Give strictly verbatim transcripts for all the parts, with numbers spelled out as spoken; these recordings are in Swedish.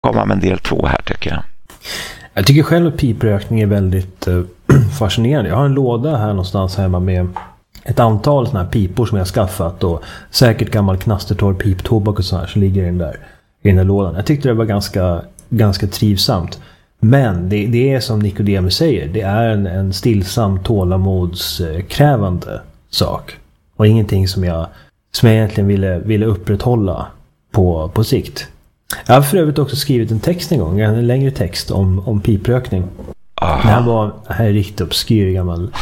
komma med en del två här tycker jag. Jag tycker själv att piprökning är väldigt uh, fascinerande. Jag har en låda här någonstans hemma med ett antal såna här pipor som jag har skaffat och säkert gammal knastertorr piptobak och så här som ligger in där i den här lådan. Jag tyckte det var ganska, ganska trivsamt. Men det, det är som Nicodemus säger, det är en, en stillsam tålamodskrävande sak. Och ingenting som jag, som jag egentligen ville, ville upprätthålla på, på sikt. Jag har för övrigt också skrivit en text en gång, en längre text om, om piprökning. Aha. Det här var, det här är riktigt obskyr gammal.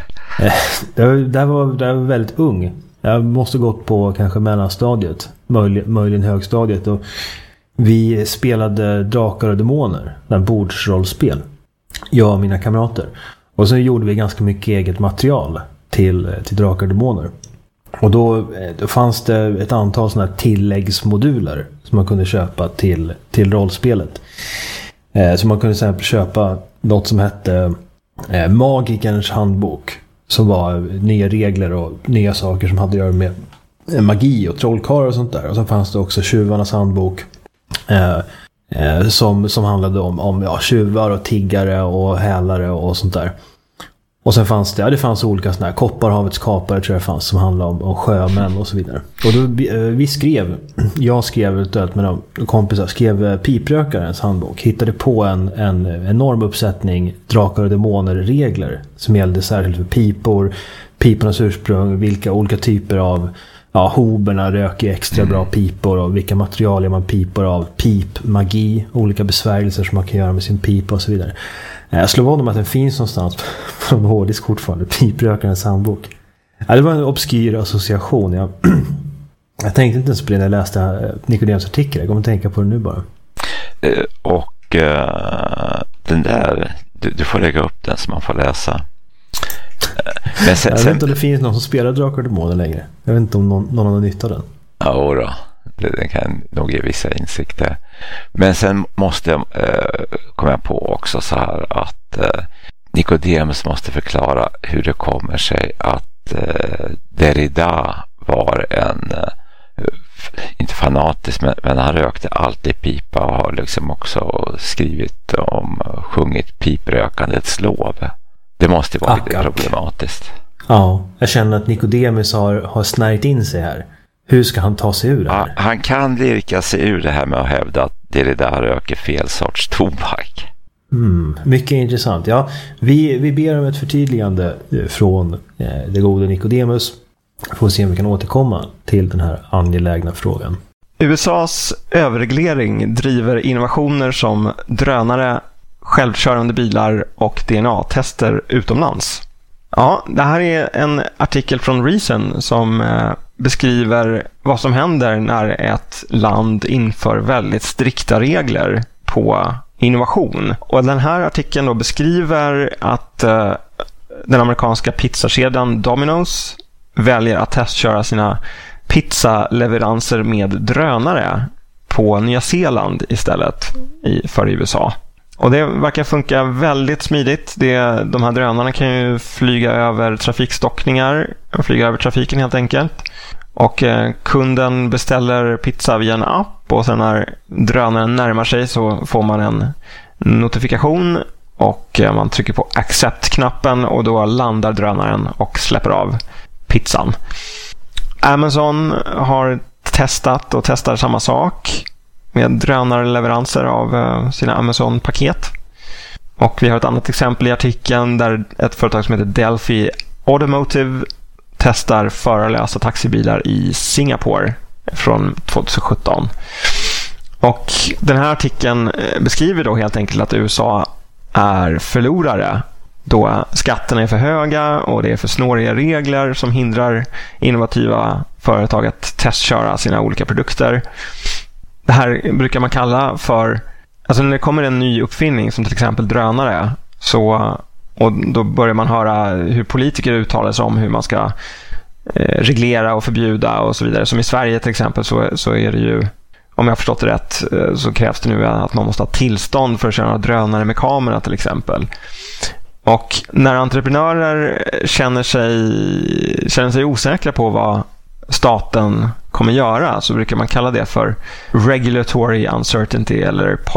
det, var, det, var, det var väldigt ung. Jag måste gått på kanske mellanstadiet, möjligen, möjligen högstadiet. Och vi spelade Drakar och Demoner, den bordsrollspel. Jag och mina kamrater. Och så gjorde vi ganska mycket eget material till, till Drakar och Demoner. Och då, då fanns det ett antal såna här tilläggsmoduler som man kunde köpa till, till rollspelet. Eh, så man kunde till exempel köpa något som hette eh, Magikerns handbok. Som var nya regler och nya saker som hade att göra med magi och trollkarlar och sånt där. Och så fanns det också Tjuvarnas handbok. Eh, eh, som, som handlade om, om ja, tjuvar och tiggare och hälare och sånt där. Och sen fanns det, ja, det fanns olika såna här Kopparhavets kapare tror jag fanns som handlade om, om sjömän och så vidare. Och då vi skrev, jag skrev utöver med några kompisar, skrev Piprökarens handbok. Hittade på en, en enorm uppsättning Drakar och Demoner-regler som gällde särskilt för pipor, pipornas ursprung, vilka olika typer av ja, hoberna röker extra bra pipor och vilka material man pipor av, pip, magi, olika besvärjelser som man kan göra med sin pipa och så vidare. Jag slår vad om att den finns någonstans på en hårddisk fortfarande. Piprökarens handbok. Ja, det var en obskyr association. Jag, jag tänkte inte ens på det när jag läste Nicodemus artikel. Jag kommer att tänka på det nu bara. Uh, och uh, den där, du, du får lägga upp den så man får läsa. Uh, men sen, jag vet sen, inte om det finns någon som spelar Drakar och Demoner längre. Jag vet inte om någon, någon har nytta av den. Ja, då. Den kan nog ge vissa insikter. Men sen måste jag eh, komma jag på också så här att eh, Nicodemus måste förklara hur det kommer sig att eh, Derrida var en eh, inte fanatisk men, men han rökte alltid pipa och har liksom också skrivit om sjungit piprökandets lov. Det måste vara lite problematiskt. Ja, jag känner att Nicodemus har, har snärjt in sig här. Hur ska han ta sig ur det här? Ja, han kan lirka sig ur det här med att hävda att Derrida röker fel sorts tobak. Mm, mycket intressant. Ja, vi, vi ber om ett förtydligande från eh, det gode Nicodemus. Får se om vi kan återkomma till den här angelägna frågan. U S A:s överreglering driver innovationer som drönare, självkörande bilar och D N A-tester utomlands. Ja, det här är en artikel från Reason som eh, beskriver vad som händer när ett land inför väldigt strikta regler på innovation. Och den här artikeln då beskriver att eh, den amerikanska pizzakedjan Domino's väljer att testköra sina pizzaleveranser med drönare på Nya Zeeland istället i, för U S A. Och det verkar funka väldigt smidigt. Det, de här drönarna kan ju flyga över trafikstockningar, flyga över trafiken helt enkelt. Och eh, kunden beställer pizza via en app och sen när drönaren närmar sig så får man en notifikation och eh, man trycker på accept-knappen och då landar drönaren och släpper av pizzan. Amazon har testat och testar samma sak med drönarleveranser av uh, sina Amazon-paket. Och vi har ett annat exempel i artikeln där ett företag som heter Delphi Automotive testar förarlösa taxibilar i Singapore från tjugohundrasjutton. Och den här artikeln beskriver då helt enkelt att U S A är förlorare då skatterna är för höga och det är för snåriga regler som hindrar innovativa företag att testköra sina olika produkter. Det här brukar man kalla för, alltså när det kommer en ny uppfinning som till exempel drönare så, och då börjar man höra hur politiker uttalar sig om hur man ska eh, reglera och förbjuda och så vidare. Som i Sverige till exempel så, så är det ju, om jag har förstått det rätt, så krävs det nu att man måste ha tillstånd för att köra drönare med kamera till exempel. Och när entreprenörer känner sig, känner sig osäkra på vad staten kommer göra så brukar man kalla det för regulatory uncertainty eller